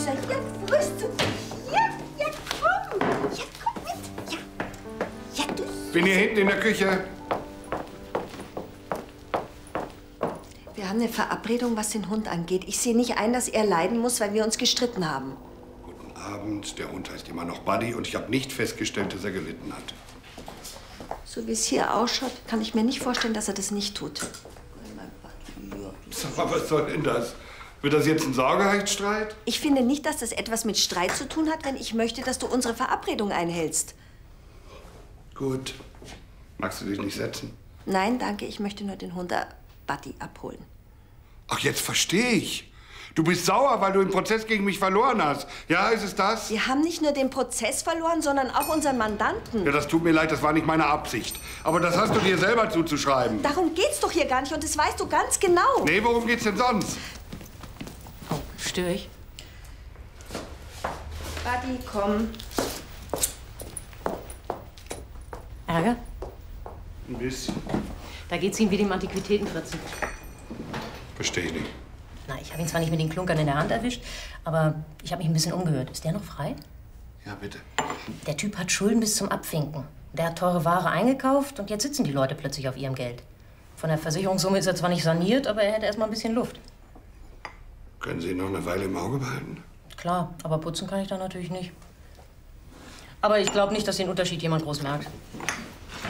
Süßer. Hier, frühst du. Ja, komm. Ja, komm mit. Ja, du Süßer. Bin hier hinten in der Küche. Wir haben eine Verabredung, was den Hund angeht. Ich sehe nicht ein, dass er leiden muss, weil wir uns gestritten haben. Guten Abend. Der Hund heißt immer noch Buddy und ich habe nicht festgestellt, dass er gelitten hat. So wie es hier ausschaut, kann ich mir nicht vorstellen, dass er das nicht tut. Sag mal, was soll denn das? Wird das jetzt ein Sorgerechtsstreit? Ich finde nicht, dass das etwas mit Streit zu tun hat, wenn ich möchte, dass du unsere Verabredung einhältst. Gut. Magst du dich nicht setzen? Nein, danke. Ich möchte nur den Hund Buddy abholen. Ach, jetzt verstehe ich. Du bist sauer, weil du den Prozess gegen mich verloren hast. Ja, ist es das? Wir haben nicht nur den Prozess verloren, sondern auch unseren Mandanten. Ja, das tut mir leid, das war nicht meine Absicht. Aber das hast du dir selber zuzuschreiben. Darum geht's doch hier gar nicht und das weißt du ganz genau. Nee, worum geht's denn sonst? Oh, störe ich? Buddy, komm. Ärger? Ein bisschen. Da geht's Ihnen wie dem Antiquitätenfritzen. Verstehe ich nicht. Na, ich habe ihn zwar nicht mit den Klunkern in der Hand erwischt, aber ich habe mich ein bisschen umgehört. Ist der noch frei? Ja, bitte. Der Typ hat Schulden bis zum Abwinken. Der hat teure Ware eingekauft und jetzt sitzen die Leute plötzlich auf ihrem Geld. Von der Versicherungssumme ist er zwar nicht saniert, aber er hätte erst mal ein bisschen Luft. Können Sie ihn noch eine Weile im Auge behalten? Klar, aber putzen kann ich da natürlich nicht. Aber ich glaube nicht, dass den Unterschied jemand groß merkt.